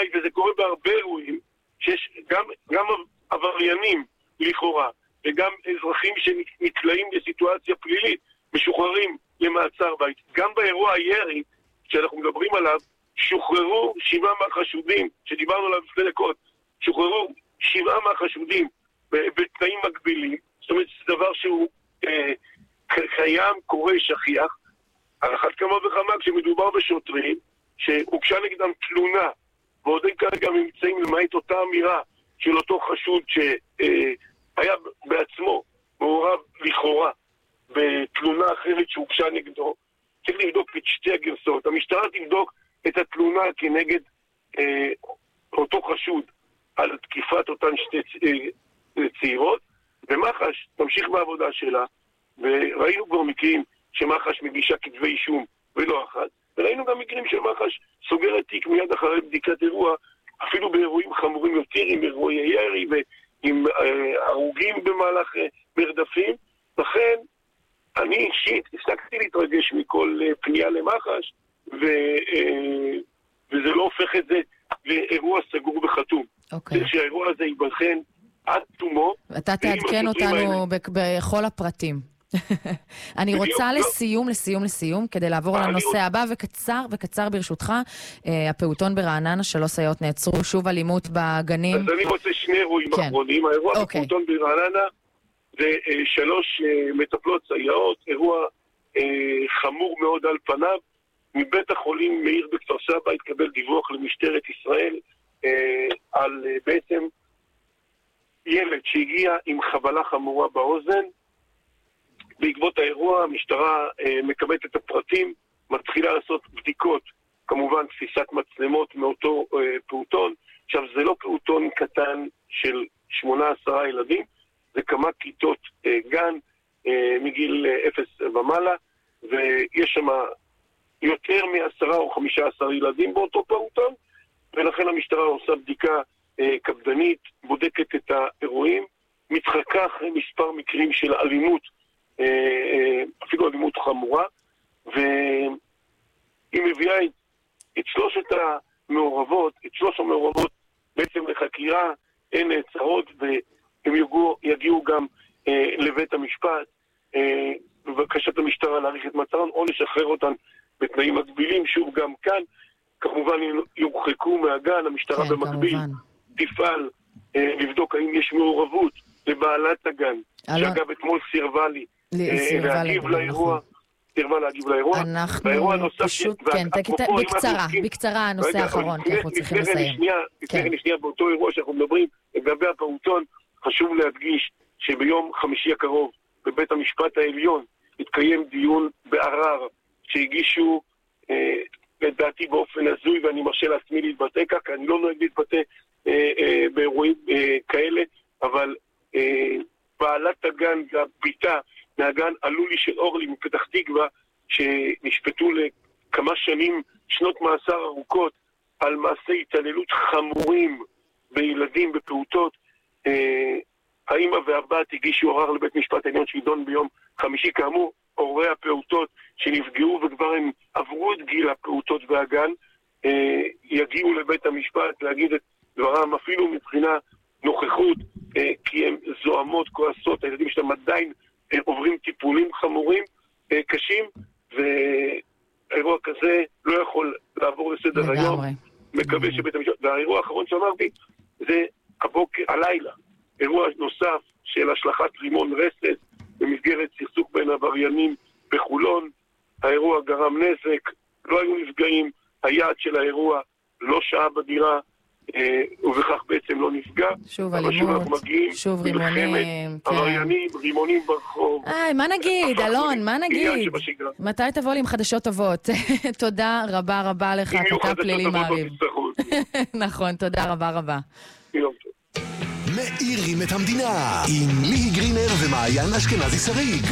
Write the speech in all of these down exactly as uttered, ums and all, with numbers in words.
בבית, וזה קורה בהרבה אירועים, שיש גם, גם עבריינים לכאורה, וגם אזרחים שנקלעים לסיטואציה פלילית, משוחררים למעצר בית. גם באירוע הירי, שאנחנו מדברים עליו, שוחררו שבעה מהחשודים, שדיברנו עליו לפני דקות, שוחררו שבעה מהחשודים בתנאים מגבילים. זאת אומרת, זה דבר שהוא אה, קיים, קורה, שכיח. על אחת כמה וכמה כשמדובר בשוטרים, שהוגשה נגדם תלונה, ועוד אין כרגע ממצאים למעט אותה אמירה של אותו חשוד שהיה בעצמו מעורב לכאורה בתלונה אחרת שהוגשה נגדו. צריך לבדוק את שתי הגרסאות. המשטרה תבדוק את התלונה כנגד אה, אותו חשוד על תקיפת אותן שתי אה, צעירות, ומח"ש תמשיך בעבודה שלה, וראינו כבר מקרים שמח"ש מגישה כתבי אישום ולא אחת, וראינו גם מקרים שמח"ש סוגרת תיק מיד אחרי בדיקת אירוע, אפילו באירועים חמורים יותר, עם אירועי ירי ועם אה, הרוגים במהלך אה, מרדפים. לכן אני אישית הפסקתי להתרגש מכל אה, פנייה למח"ש, ו, אה, וזה לא הופך את זה לאירוע סגור וחתום. אוקיי. זה שהאירוע הזה ייבחן עד תומו. אתה תעדכן אותנו בכל הפרטים. אני רוצה לסיום, לסיום, לסיום, כדי לעבור לנושא הבא, וקצר, וקצר ברשותך, הפעוטון ברעננה, שלוש סייעות נעצרו, שוב אלימות בגנים. אז אני רוצה שני אירועים אחרונים. האירוע בפעוטון ברעננה זה שלוש מטפלות סייעות, אירוע חמור מאוד על פניו. מבית החולים מאיר בכפר סבא התקבל דיווח למשטרת ישראל על בעצם ילד שהגיע עם חבלה חמורה באוזן. בעקבות האירוע המשטרה אה, מקבלת את הפרטים, מתחילה לעשות בדיקות, כמובן תפיסת מצלמות מאותו אה, פעוטון. עכשיו זה לא פעוטון קטן של שמונה עשרה ילדים, זה כמה כיתות אה, גן אה, מגיל אה, אפס ומעלה, ויש שם יותר מעשרה או חמישה עשר ילדים באותו פעוטון, ולכן המשטרה עושה בדיקה אה, קפדנית, בודקת את האירועים, מתחקה אחרי מספר מקרים של אלימות, אפילו אלימות חמורה, והיא מביאה את, את שלושת המעורבות, את שלוש המעורבות בעצם לחקירה, הן נעצרות, והם יגיעו, יגיעו גם אה, לבית המשפט, אה, בבקשת המשטרה להאריך את מעצרן, או לשחרר אותן בתנאים מגבילים. שוב, גם כאן, כמובן יורחקו מהגן, המשטרה כן, במקביל כמובן. תפעל אה, לבדוק האם יש מעורבות לבעלת הגן, אלא... שאגב אתמול סירבה לי להגיב לאירוע, סירבה להגיב לאירוע. אנחנו פשוט, כן, בקצרה, בקצרה הנושא האחרון, כי אנחנו צריכים לסיים. לפני שנייה, באותו אירוע שאנחנו מדברים, לגבי הפעוטון, חשוב להדגיש שביום חמישי הקרוב, בבית המשפט העליון, התקיים דיון בערר, שהגישו, לדעתי באופן הזוי, ואני מרשה לעצמי להתבטא כך, כי אני לא נוהג להתבטא באירועים כאלה, אבל בעלת הגן והביתה מהגן עלולי של אורלי מפתח תקווה, שנשפטו לכמה שנים, שנות מאסר ארוכות, על מעשי התעללות חמורים בילדים, בפעוטות. האמא והבת הגישו ערר לבית משפט העליון שידון ביום חמישי. כאמור, הורי הפעוטות שנפגעו וכבר הם עברו את גיל הפעוטות והגן, יגיעו לבית המשפט להגיד את דברם, אפילו מבחינה נוכחות, כי הם זוהמות, כועסות, הילדים שלהם עדיין עוברים טיפולים חמורים, קשים, והאירוע כזה לא יכול לעבור לסדר היום. מקווה שבית המשפט, והאירוע האחרון שאמרתי, זה הבוקר, הלילה, אירוע נוסף של השלכת רימון רסס במסגרת סכסוך בין עבריינים בחולון. האירוע גרם נזק, לא היו נפגעים, היעד של האירוע לא שהה בדירה, ובכך בעצם לא נפגע. שוב אלימות, שוב רימונים, עבריינים, רימונים ברחוב. איי, מה נגיד, אלון, מה נגיד? מתי תבוא לי עם חדשות טובות? תודה רבה רבה לך, כתב פלילי מעריב. נכון, תודה רבה רבה. יום טוב. מאירים את המדינה עם ליהי גרינר ומעיין אשכנזי שריג.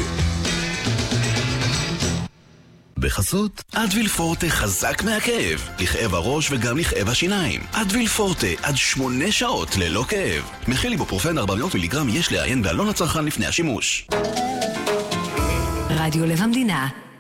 בחסות אדוויל פורטה חזק מהכאב, לכאב הראש וגם לכאב השיניים. אדוויל פורטה עד שמונה שעות ללא כאב. מכיל איבופרופן ארבע מאות מיליגרם, יש לעיין בעלון הצרכן לפני השימוש. רדיו לב המדינה.